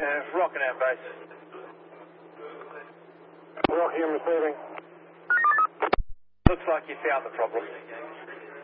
Rocking out base. Rocky, I'm receiving. Looks like you found the problem.